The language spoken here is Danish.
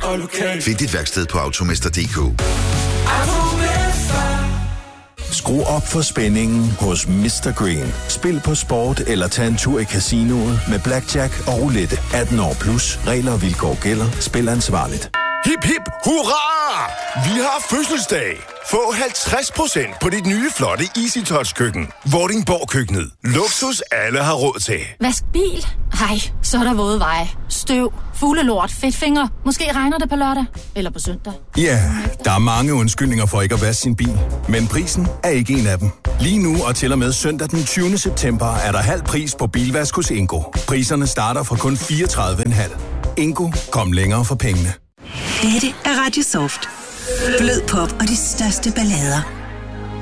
og lokal. Find dit værksted på Automester.dk. Skru op for spændingen hos Mr. Green. Spil på sport eller tag en tur i casinoet med blackjack og roulette. 18 år plus. Regler og vilkår gælder. Spil ansvarligt. Hip hip hurra! Vi har fødselsdag. Få 50% på dit nye flotte Easy Touch køkken. Vordingborg køkkenet. Luksus alle har råd til. Vask bil? Ej, så er der våde veje. Støv, fuglelort, fedtfinger. Måske regner det på lørdag. Eller på søndag. Ja, der er mange undskyldninger for ikke at vaske sin bil. Men prisen er ikke en af dem. Lige nu og til og med søndag den 20. september er der halv pris på bilvask hos Ingo. Priserne starter fra kun 34,5. Ingo, kom længere for pengene. Dette er Radio Soft. Blød pop og de største ballader